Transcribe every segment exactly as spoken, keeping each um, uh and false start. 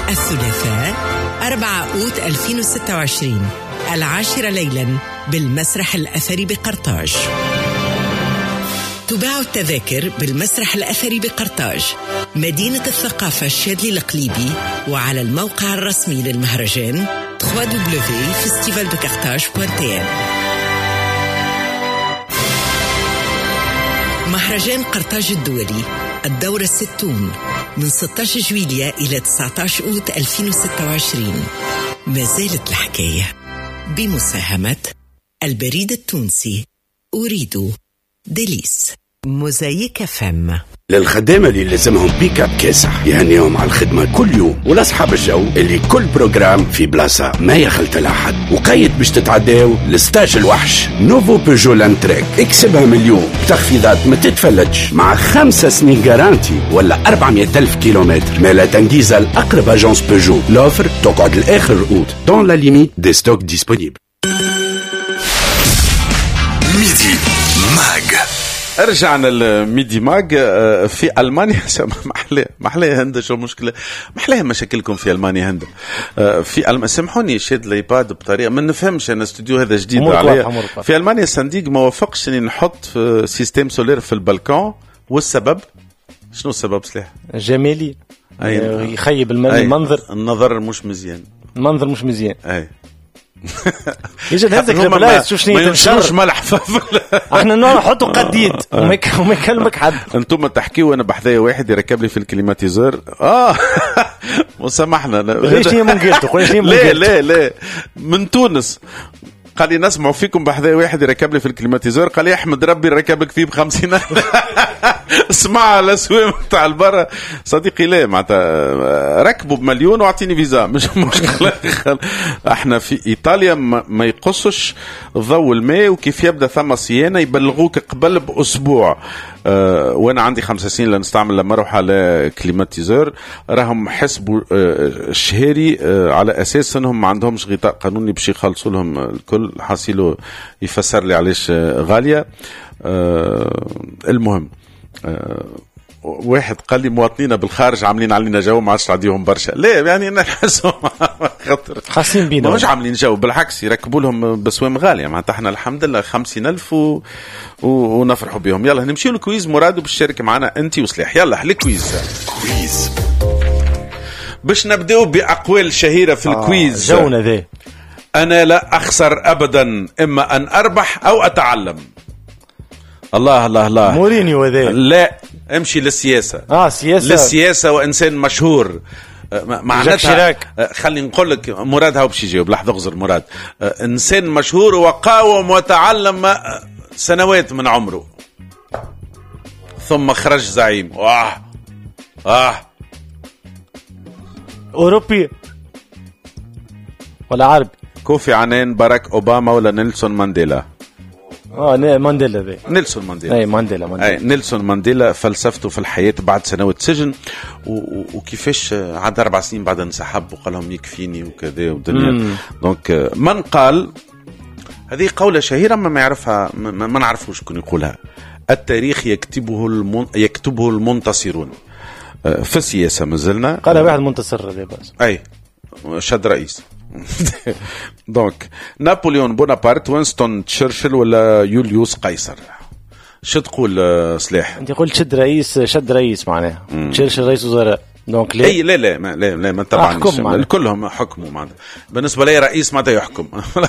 الثلاثاء أربعة أوت ألفين وستة وعشرين العاشرة ليلا بالمسرح الأثري بقرطاج. تباع التذاكر بالمسرح الأثري بقرطاج مدينة الثقافة الشاذلي القليبي، وعلى الموقع الرسمي للمهرجان دبليو دبليو دبليو دوت فيستيفال دو كارتاج دوت تي ام. مهرجان قرطاج الدولي الدورة الستون من ستة عشر جويلية إلى تسعة عشر أوت ألفين وستة وعشرين. ما زالت الحكاية بمساهمة البريد التونسي أريد ديليس موزايك فم. للخدامة اللي لازمهم بيك اب كاسح يهنيهم على الخدمة كل يوم، ولأصحاب الجو اللي كل بروجرام في بلاصة ما يخلط الأحد، وقيد باش تتعداو لستاج الوحش نوفو بيجو لانتريك. اكسبها من اليوم بتخفيضات ما تتفلتش مع خمسة سنين جارانتي ولا أربعمائة ألف كيلومتر. مالا تنجيزة الأقرب أجانس بيجو. لوفر تقعد لآخر أوت دون لا ليميت دي ستوك ديسبونيبل. ميدي ماج. رجعنا الميدي ماج. في ألمانيا محلاه محلاه هند شو مشكلة محلاه مشاكلكم في ألمانيا هند. في ألم... سامحوني شاد الايباد بطريقة ما نفهمش، أنا استوديو هذا جديد عليه. في ألمانيا الصنديق ما وافقش إني نحط في سيستم سولير في البلكون، والسبب شنو السبب؟ سلاح جمالي يخيب المنظر، النظر مش مزيان، المنظر مش مزيان. أي يجد هذاك البلايص شو شنو ينشرش ملح احنا نحطوا قديد وما يكلمك حد. انتم تحكيوا وانا بحذايا واحد يركب لي في الكليماتيزور. اه وسامحنا ليش هي من قلتوا ليش هي من لا لا لا من تونس. قال لي نسمعوا فيكم بحذايا واحد يركب لي في الكليماتيزور، قال لي احمد ربي ركبك فيه بخمسين. اسمع الاسوام تاع البرا صديقي، لا معناتها ركبوا بمليون واعطيني فيزا مش مشكله. احنا في ايطاليا ما يقصش ضوء الماء، وكيف يبدا ثم صيانه يبلغوك قبل باسبوع. أه وانا عندي خمس سنين لنستعمل لما اروح على كليماتيزور، راهم حسبوا أه الشهري أه على اساس انهم ما عندهمش غطاء قانوني باش يخلصوا لهم الكل. حاصله يفسر لي علاش غاليه. أه المهم أه واحد قال لي مواطنين بالخارج عاملين علينا جو ما عادش تعديهم برشا. لا يعني انا نحسهم خاطر خاصين بينا مش عاملين جو، بالعكس يركبوا لهم بسوام غاليه. معناتها احنا الحمد لله خمسين ألف و... و... ونفرحوا بهم. يلا نمشيو للكويز. مراد بالشركه معنا انت وسلاح. يلا الكويز كويز باش نبداو باقوال شهيره في الكويز. آه جونا ذا. انا لا اخسر ابدا، اما ان اربح او اتعلم. الله الله الله. مورينيو ذا. لا امشي للسياسه. اه سياسه للسياسه وانسان مشهور. معناتها خليني نقول لك مراد هاو باش يجاوب. لحظه اغزر مراد. انسان مشهور وقاوم وتعلم سنوات من عمره ثم خرج زعيم. واه اه اوروبي ولا عربي؟ كوفي عنان، باراك اوباما، ولا نيلسون مانديلا؟ اه مانديلا ذي. نيلسون مانديلا. اي مانديلا مانديلا. اي نيلسون مانديلا فلسفته في الحياة بعد سنوات سجن، وكيفاش عاد أربع سنين بعد انسحب وقال لهم يكفيني وكذا ودنيا. دونك من قال هذه قولة شهيرة ما يعرفها ما, ما نعرفوش شكون يقولها. التاريخ يكتبه المن... يكتبه المنتصرون. في السياسة مازلنا. قال واحد منتصر ذي بس. اي شد رئيس. دونك نابليون بونابرت، وينستون تشرشل، ولا يوليوس قيصر؟ شو تقول سلاح؟ انت قلت شد رئيس، شد رئيس معناها تشرشل رئيس وزراء. دونك ليه؟ اي لا لا ما لا لا ما طبعا كلهم حكموا معناتها. بالنسبه لي رئيس معناتها يحكم.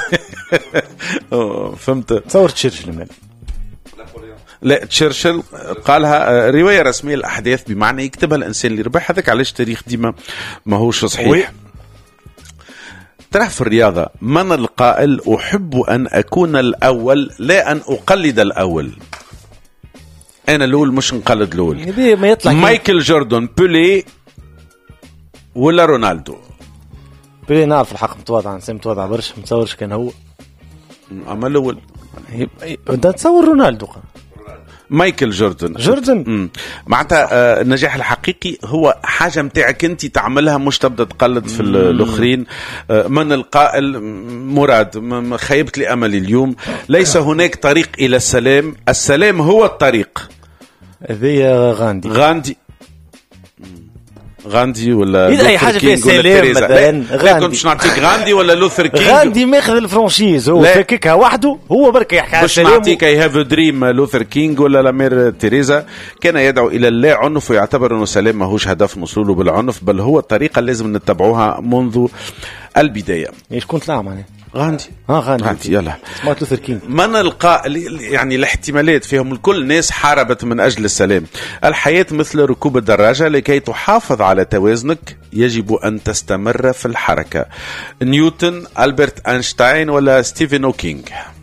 فهمت؟ تصور تشرشل مال. لا تشرشل قالها روايه رسميه الاحداث، بمعنى يكتبها الانسان اللي ربح. هذاك علاش التاريخ ديما ما هوش صحيح. ترى في الرياضة من القائل أحب أن أكون الأول لا أن أقلد الأول؟ أنا الأول مش نقلد الأول. ما يطلع مايكل جوردن، بيلي، ولا رونالدو؟ بيلي نعرف الحق متواضع، إنسان متواضع برشا، متصورش كان هو. أما الأول أنت تصور رونالدو. مايكل جوردن. جوردن معناتها آه النجاح الحقيقي هو حاجة متاعك انت تعملها، مش تبدأ تقلد في الآخرين. آه من القائل مراد خيبت لي أملي اليوم. ليس هناك طريق إلى السلام، السلام هو الطريق. هذه غاندي. غاندي غاندي ولا إذا أي حاجة فيها سلام مثلا غاندي باش نعطيك غاندي ولا لوثر كينغ. غاندي ماخذ الفرانشيز هو فككها وحده هو برك يحكي على السلام. باش نعطيك اي هاف دريم لوثر كينغ ولا لامير تيريزا كان يدعو الى اللا عنف ويعتبر انه السلام ماهوش هدف نوصلوا بالعنف بل هو الطريقه اللي لازم نتبعوها منذ البدايه. ايش كنت لا معناها غاندي اه غاندي, غاندي يلا سمعت لوثر كينغ. ما نلقى يعني الاحتمالات فيهم الكل ناس حاربت من اجل السلام. الحياه مثل ركوب الدراجه لكي تحافظ على توازنك يجب ان تستمر في الحركه. نيوتن، ألبرت أينشتاين ولا ستيفن هوكينغ؟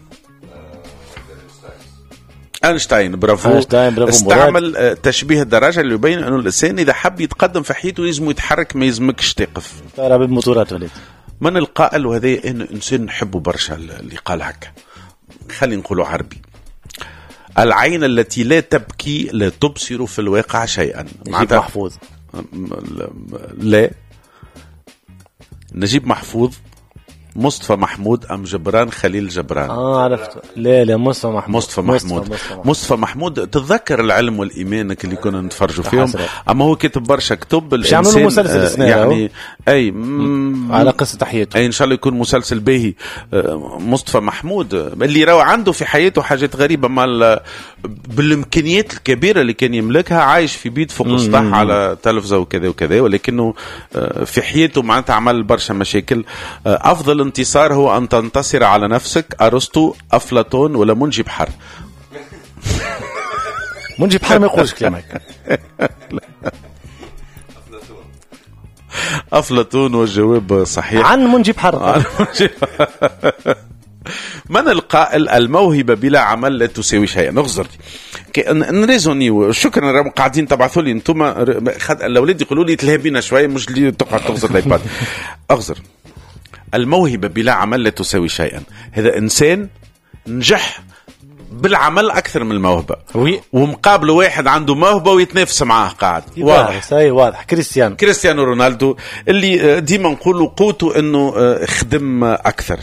أينشتاين برافو. أينشتاين برافو. استعمل مراد. تشبيه الدراجة اللي يبين أنه الإنسان إذا حب يتقدم في حياته لازم يتحرك ما يلزمكش تقف. ترى بالموتورات وليد. من القائل وهذا إنه إنسان نحبه برشا اللي قال هكا خلي نقوله عربي. العين التي لا تبكي لا تبصر في الواقع شيئا. نجيب محفوظ. لا نجيب محفوظ، مصطفى محمود أم جبران خليل جبران؟ اه عرفت. لا لا مصطفى محمود. مصطفى محمود. مصطفى, مصطفى محمود. تتذكر العلم والإيمان اللي كنا نتفرجوا فيهم؟ أما هو كتب برشا كتب الإنسان مسلسل آه يعني أي م- على قصة حياته. أي إن شاء الله يكون مسلسل باهي. آه مصطفى محمود اللي راهو عنده في حياته حاجات غريبة مع بالإمكانيات الكبيرة اللي كان يملكها، عايش في بيت فوق سطح على تلفزة وكذا وكذا، ولكنه آه في حياته معناتها عمل برشا مشاكل. آه أفضل انتصار هو أن تنتصر على نفسك. أرسطو، أفلاطون ولا منجي بحر؟ منجي بحر ما يقولش كلامك. أفلاطون والجواب صحيح. عن منجي بحر. من القائل الموهبة بلا عمل لا تساوي شيئا؟ نغزر نريزوني. شكرا قاعدين تبعثوا لي انتم الاولاد يقولوا لي تلهبينا شويه مش اللي تقعد تغزر الايباد. اغزر الموهبة بلا عمل لا تساوي شيئا. هذا إنسان نجح بالعمل أكثر من الموهبة. وي. ومقابله واحد عنده موهبة ويتنافس معاه قاعد. واضح. صحيح واضح. كريستيانو. كريستيانو رونالدو اللي ديما نقولوا قوته إنه خدم أكثر.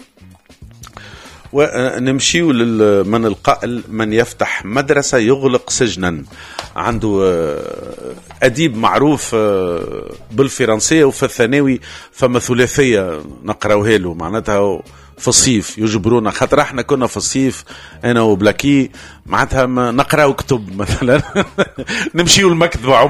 ونمشيو من القائل من يفتح مدرسة يغلق سجنا. عنده أديب معروف بالفرنسية وفي الثانوي فما ثلاثية نقراوها له معناتها في الصيف يجبرونا خاطر احنا كنا في الصيف انا وبلاكي معناتها نقراو كتب مثلا. نمشيو المكتبة